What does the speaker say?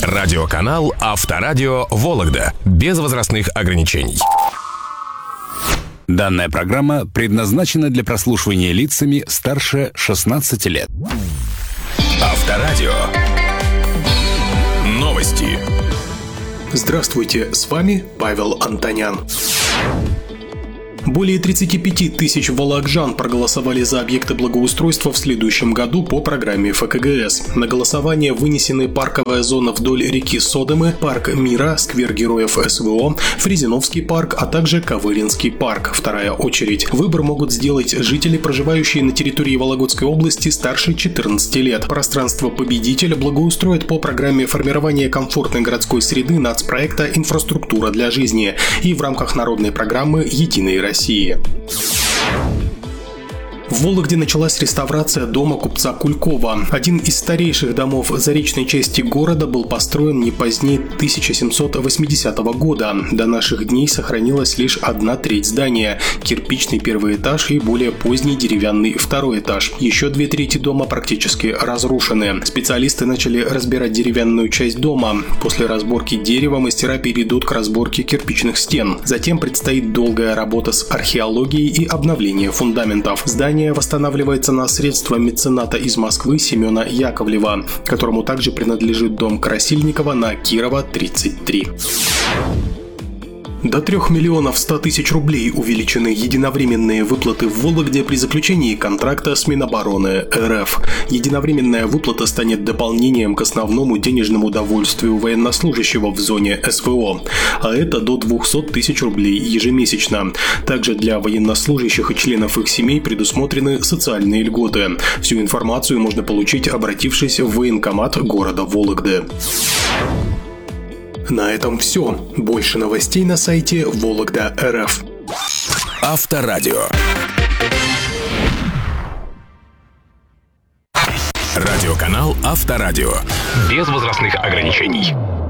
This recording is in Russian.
Радиоканал Авторадио Вологда. Без возрастных ограничений. Данная программа предназначена для прослушивания лицами старше 16 лет. Авторадио. Новости. Здравствуйте, с вами Павел Антонян. Более 35 тысяч вологжан проголосовали за объекты благоустройства в следующем году по программе ФКГС. На голосование вынесены парковая зона вдоль реки Содомы, парк Мира, сквер героев СВО, Фрезиновский парк, а также Ковылинский парк. Вторая очередь. Выбор могут сделать жители, проживающие на территории Вологодской области старше 14 лет. Пространство победителя благоустроят по программе формирования комфортной городской среды нацпроекта «Инфраструктура для жизни» и в рамках народной программы «Единой России». В Вологде началась реставрация дома купца Кулькова. Один из старейших домов заречной части города был построен не позднее 1780 года. До наших дней сохранилась лишь 1/3 здания – кирпичный первый этаж и более поздний деревянный второй этаж. Еще 2/3 дома практически разрушены. Специалисты начали разбирать деревянную часть дома. После разборки дерева мастера перейдут к разборке кирпичных стен. Затем предстоит долгая работа с археологией и обновление фундаментов. Здание восстанавливается на средства мецената из Москвы Семена Яковлева, которому также принадлежит дом Красильникова на Кирова, 33. До 3 миллионов 100 тысяч рублей увеличены единовременные выплаты в Вологде при заключении контракта с Минобороны РФ. Единовременная выплата станет дополнением к основному денежному довольствию военнослужащего в зоне СВО, а это до 200 тысяч рублей ежемесячно. Также для военнослужащих и членов их семей предусмотрены социальные льготы. Всю информацию можно получить, обратившись в военкомат города Вологды. На этом все. Больше новостей на сайте Вологда.РФ. Авторадио. Радиоканал Авторадио. Без возрастных ограничений.